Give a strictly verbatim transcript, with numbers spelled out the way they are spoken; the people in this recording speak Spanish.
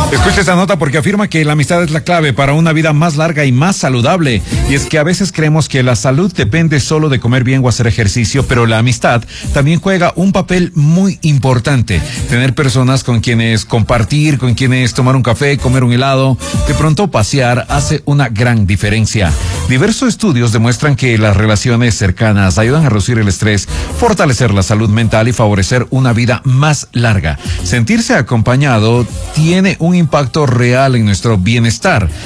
Escucha esta nota porque afirma que la amistad es la clave para una vida más larga y más saludable. Y es que a veces creemos que la salud depende solo de comer bien o hacer ejercicio, pero la amistad también juega un papel muy importante. Tener personas con quienes compartir, con quienes tomar un café, comer un helado, de pronto pasear, hace una gran diferencia. Diversos estudios demuestran que las relaciones cercanas ayudan a reducir el estrés, fortalecer la salud mental y favorecer una vida más larga. Sentirse acompañado tiene un impacto real en nuestro bienestar.